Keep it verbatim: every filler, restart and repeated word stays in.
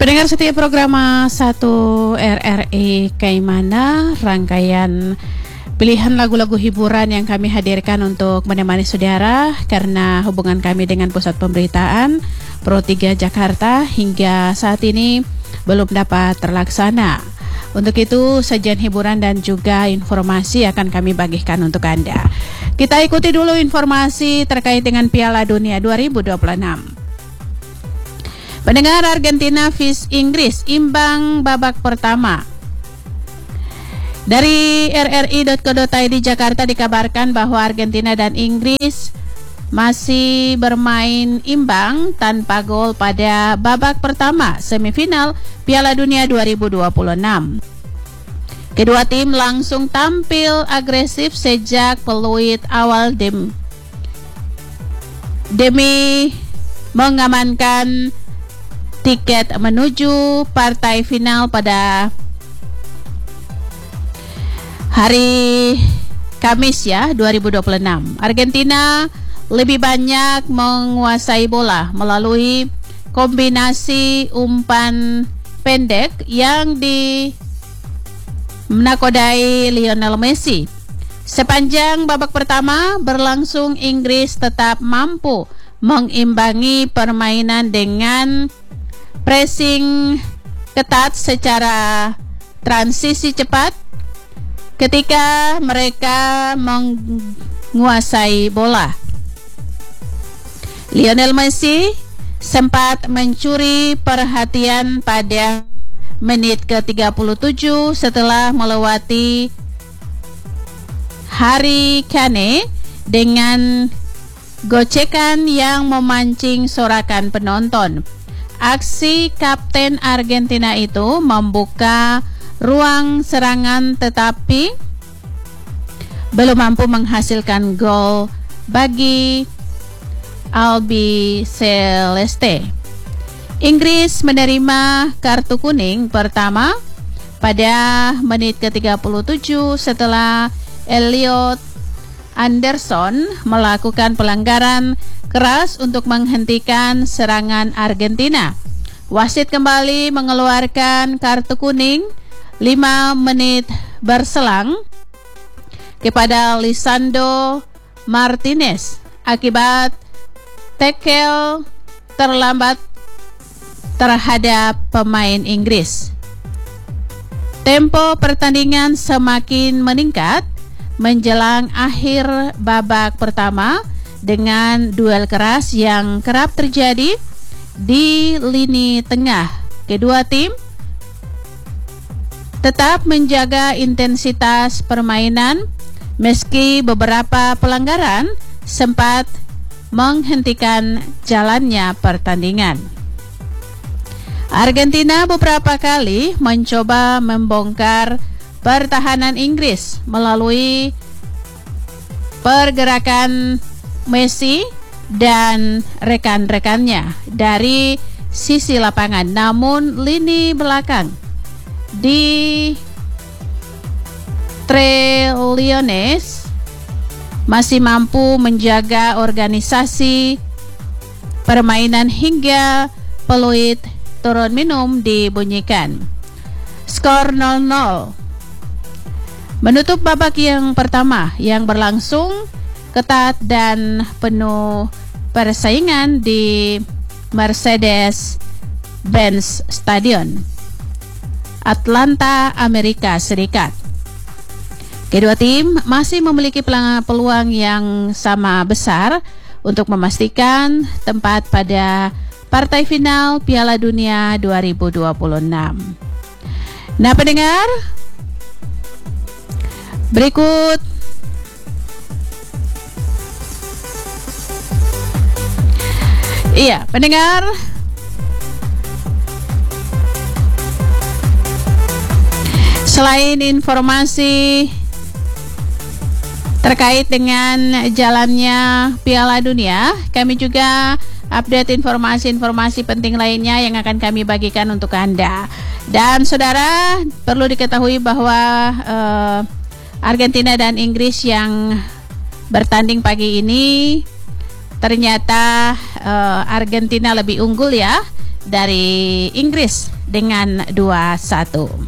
Pendengar setia program satu R R I Kaimana, rangkaian pilihan lagu-lagu hiburan yang kami hadirkan untuk menemani saudara karena hubungan kami dengan Pusat Pemberitaan Pro tiga Jakarta hingga saat ini belum dapat terlaksana. Untuk itu, sajian hiburan dan juga informasi akan kami bagikan untuk Anda. Kita ikuti dulu informasi terkait dengan Piala Dunia dua ribu dua puluh enam. Pendengar, Argentina vs Inggris imbang babak pertama. Dari r r i dot co dot i d Jakarta dikabarkan bahwa Argentina dan Inggris masih bermain imbang tanpa gol pada babak pertama semifinal Piala Dunia dua ribu dua puluh enam. Kedua tim langsung tampil agresif sejak peluit awal dem, demi mengamankan tiket menuju partai final pada hari Kamis ya dua ribu dua puluh enam. Argentina lebih banyak menguasai bola melalui kombinasi umpan pendek yang dimenakodai Lionel Messi. Sepanjang babak pertama berlangsung, Inggris tetap mampu mengimbangi permainan dengan pressing ketat secara transisi cepat ketika mereka menguasai bola. Lionel Messi sempat mencuri perhatian pada menit ke tiga puluh tujuh setelah melewati Harry Kane dengan gocekan yang memancing sorakan penonton. Aksi Kapten Argentina itu membuka ruang serangan tetapi belum mampu menghasilkan gol bagi Albi Celeste. Inggris menerima kartu kuning pertama pada menit ke tiga puluh tujuh setelah Elliot Anderson melakukan pelanggaran keras untuk menghentikan serangan Argentina. Wasit kembali mengeluarkan kartu kuning lima menit berselang kepada Lisandro Martinez akibat tackle terlambat terhadap pemain Inggris. Tempo pertandingan semakin meningkat menjelang akhir babak pertama dengan duel keras yang kerap terjadi di lini tengah. Kedua tim tetap menjaga intensitas permainan meski beberapa pelanggaran sempat menghentikan jalannya pertandingan. Argentina beberapa kali mencoba membongkar pertahanan Inggris melalui pergerakan Messi dan rekan-rekannya dari sisi lapangan, namun lini belakang di Tres Leones masih mampu menjaga organisasi permainan hingga peluit turun minum dibunyikan. Skor nol nol menutup babak yang pertama yang berlangsung ketat dan penuh persaingan di Mercedes-Benz Stadion, Atlanta, Amerika Serikat. Kedua tim masih memiliki peluang yang sama besar untuk memastikan tempat pada partai final Piala Dunia dua ribu dua puluh enam. Nah, pendengar, berikut Iya, pendengar, selain informasi terkait dengan jalannya Piala Dunia, kami juga update informasi-informasi penting lainnya yang akan kami bagikan untuk Anda. Dan saudara, perlu diketahui bahwa uh, Argentina dan Inggris yang bertanding pagi ini ternyata uh, Argentina lebih unggul ya dari Inggris dengan dua satu.